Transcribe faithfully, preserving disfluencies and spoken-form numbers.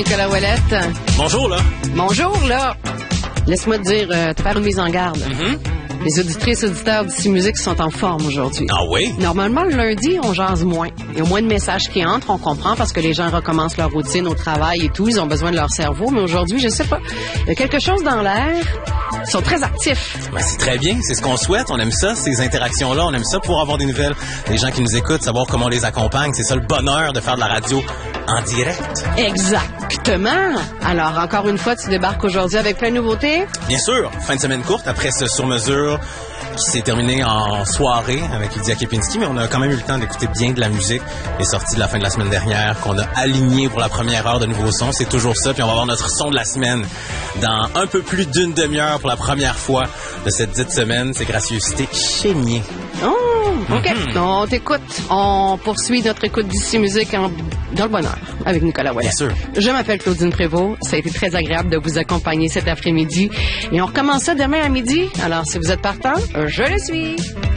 Nicolas Ouellette. Bonjour, là. Bonjour, là. Laisse-moi te dire, euh, te faire une mise en garde. Mm-hmm. Les auditrices et auditeurs d'Ici Musique sont en forme aujourd'hui. Ah oui? Normalement, le lundi, on jase moins. Il y a moins de messages qui entrent, on comprend, parce que les gens recommencent leur routine au travail et tout. Ils ont besoin de leur cerveau. Mais aujourd'hui, je sais pas, il y a quelque chose dans l'air. Ils sont très actifs. Ben, c'est très bien. C'est ce qu'on souhaite. On aime ça, ces interactions-là. On aime ça pour avoir des nouvelles. Les gens qui nous écoutent, savoir comment on les accompagne. C'est ça le bonheur de faire de la radio en direct. Exactement. Alors, encore une fois, tu débarques aujourd'hui avec plein de nouveautés? Bien sûr. Fin de semaine courte après ce sur-mesure qui s'est terminé en soirée avec Lydia Kepinski, mais on a quand même eu le temps d'écouter bien de la musique. Les sorties de la fin de la semaine dernière qu'on a aligné pour la première heure de nouveaux sons. C'est toujours ça. Puis on va avoir notre son de la semaine dans un peu plus d'une demi-heure pour la première fois de cette dite semaine. C'est Gracieuseté Chénier. Oh, OK. Mm-hmm. On t'écoute. On poursuit notre écoute d'Ici Musique en... dans le bonheur avec Nicolas Ouellette. Bien sûr. Je m'appelle Claudine Prévost. Ça a été très agréable de vous accompagner cet après-midi. Et on recommence ça demain à midi. Alors, si vous êtes partant, je le suis.